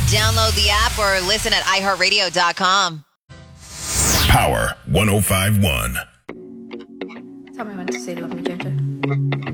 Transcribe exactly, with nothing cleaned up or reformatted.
Download the app or listen at i heart radio dot com. Power one oh five point one. Tell me when to say love me, Ginger.